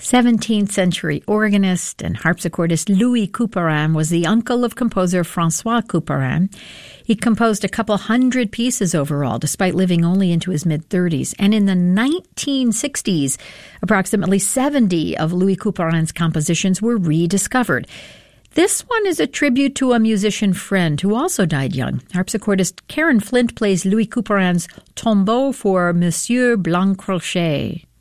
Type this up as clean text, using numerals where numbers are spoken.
17th century organist and harpsichordist Louis Couperin was the uncle of composer Francois Couperin. He composed a couple hundred pieces overall, despite living only into his mid-30s. And in the 1960s, approximately 70 of Louis Couperin's compositions were rediscovered. This one is a tribute to a musician friend who also died young. Harpsichordist Karen Flint plays Louis Couperin's Tombeau for Monsieur Blancrochet.